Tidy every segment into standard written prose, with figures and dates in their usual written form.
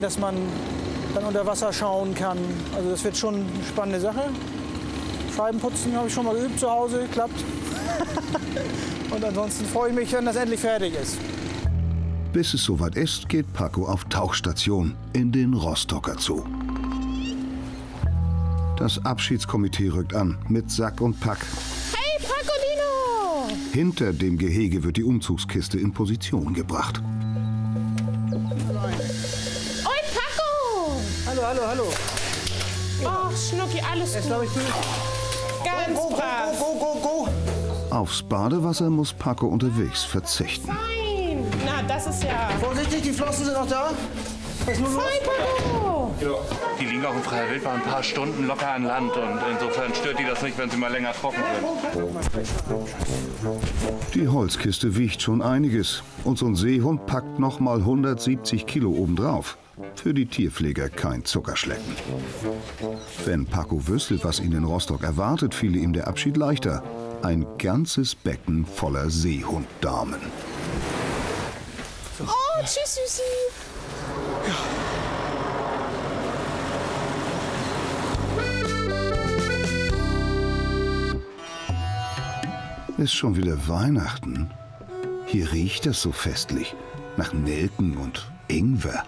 dass man dann unter Wasser schauen kann. Also das wird schon eine spannende Sache. Scheibenputzen habe ich schon mal geübt zu Hause, klappt. Und ansonsten freue ich mich, wenn das endlich fertig ist. Bis es soweit ist, geht Paco auf Tauchstation in den Rostocker Zoo. Das Abschiedskomitee rückt an mit Sack und Pack. Hey, Pacolino! Hinter dem Gehege wird die Umzugskiste in Position gebracht. Oi, Paco! Hallo, hallo, hallo. Oh, Schnucki, alles Jetzt gut. glaube ich durch. Ganz brav. Go. Aufs Badewasser muss Paco unterwegs verzichten. Fein. Na, das ist ja... Vorsichtig, die Flossen sind noch da. Was ist nur los? Fein, Paco! Die liegen auch in freier Wildbahn ein paar Stunden locker an Land und insofern stört die das nicht, wenn sie mal länger trocken sind. Die Holzkiste wiegt schon einiges und so ein Seehund packt noch mal 170 Kilo obendrauf. Für die Tierpfleger kein Zuckerschlecken. Wenn Paco wüsste, was ihn in Rostock erwartet, fiele ihm der Abschied leichter. Ein ganzes Becken voller Seehunddamen. Oh, tschüss, Süßi. Ist schon wieder Weihnachten? Hier riecht es so festlich. Nach Nelken und Ingwer.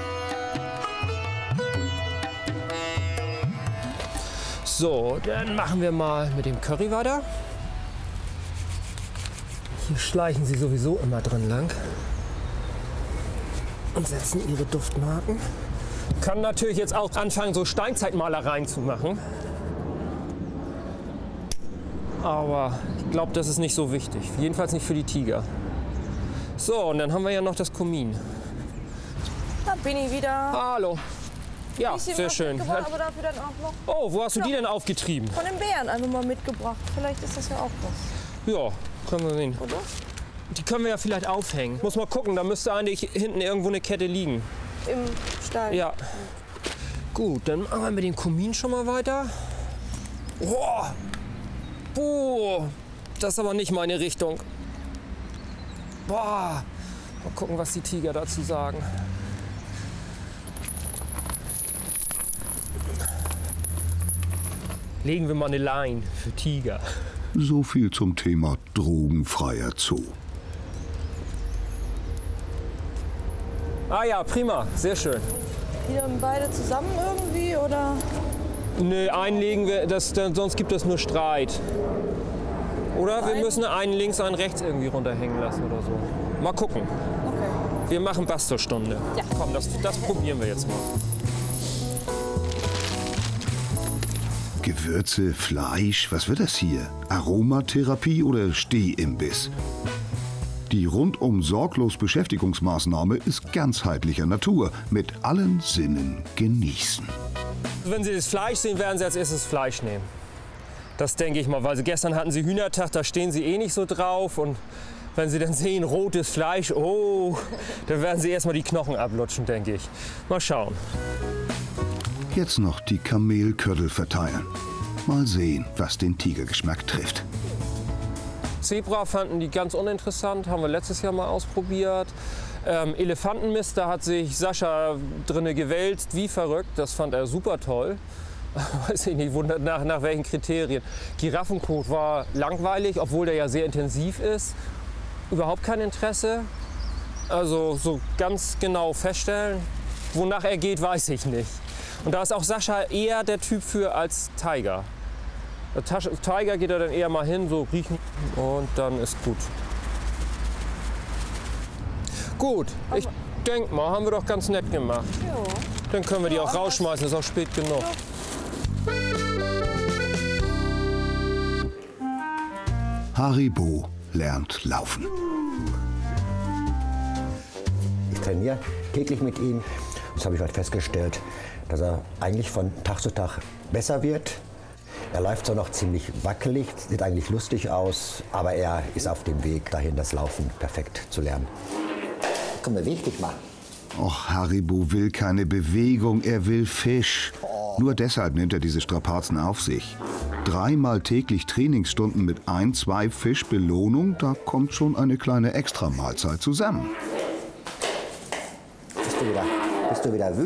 So, dann machen wir mal mit dem Curry weiter. Hier schleichen sie sowieso immer drin lang und setzen ihre Duftmarken. Können natürlich jetzt auch anfangen, so Steinzeitmalereien zu machen. Aber ich glaube, das ist nicht so wichtig. Jedenfalls nicht für die Tiger. So, und dann haben wir ja noch das Kamin. Da bin ich wieder. Hallo. Ja, Bisschen sehr was schön. mitgebracht, aber dafür dann auch noch Oh, wo hast du die denn aufgetrieben? von den Bären einfach mal mitgebracht. Vielleicht ist das ja auch was, Ja, können wir sehen. oder? Die können wir ja vielleicht aufhängen. Muss mal gucken, da müsste eigentlich hinten irgendwo eine Kette liegen. Im Stall. Ja. Gut, dann machen wir mit dem Kamin schon mal weiter. Boah. Boah. Das ist aber nicht meine Richtung. Boah. Mal gucken, was die Tiger dazu sagen. Legen wir mal eine Line für Tiger. So viel zum Thema drogenfreier Zoo. Ah ja, prima. Sehr schön. Die dann beide zusammen irgendwie, oder? Nö, einlegen wir, sonst gibt es nur Streit. Oder wir müssen einen links, einen rechts irgendwie runterhängen lassen oder so. Mal gucken. Okay. Wir machen Bastelstunde. Ja. Komm, das probieren wir jetzt mal. Gewürze, Fleisch, was wird das hier? Aromatherapie oder Stehimbiss? Die rundum sorglos Beschäftigungsmaßnahme ist ganzheitlicher Natur, mit allen Sinnen genießen. Wenn Sie das Fleisch sehen, werden Sie als erstes Fleisch nehmen. Das denke ich mal, weil gestern hatten Sie Hühnertag, da stehen Sie eh nicht so drauf. Und wenn Sie dann sehen, rotes Fleisch, oh, dann werden Sie erstmal die Knochen ablutschen, denke ich. Mal schauen. Jetzt noch die Kamelkördel verteilen. Mal sehen, was den Tigergeschmack trifft. Zebra fanden die ganz uninteressant, haben wir letztes Jahr mal ausprobiert. Elefantenmist, da hat sich Sascha drinne gewälzt, wie verrückt. Das fand er super toll. Weiß ich nicht, wundert nach welchen Kriterien. Giraffenkot war langweilig, obwohl der ja sehr intensiv ist. Überhaupt kein Interesse. Also so ganz genau feststellen, wonach er geht, weiß ich nicht. Und da ist auch Sascha eher der Typ für als Tiger. Tiger geht er dann eher mal hin, so riechen und dann ist gut. Gut, ich denke mal, haben wir doch ganz nett gemacht. Ja. Dann können wir die auch rausschmeißen, ist auch spät genug. Haribo lernt laufen. Ich trainiere täglich mit ihm. Das habe ich halt festgestellt, dass er eigentlich von Tag zu Tag besser wird. Er läuft zwar noch ziemlich wackelig, sieht eigentlich lustig aus, aber er ist auf dem Weg dahin, das Laufen perfekt zu lernen. Komm, beweg dich mal. Och, Haribo will keine Bewegung, er will Fisch. Nur deshalb nimmt er diese Strapazen auf sich. 3-mal täglich Trainingsstunden mit 1-2 Fisch Belohnung, da kommt schon eine kleine Extramahlzeit zusammen. Bist du du wieder wütend.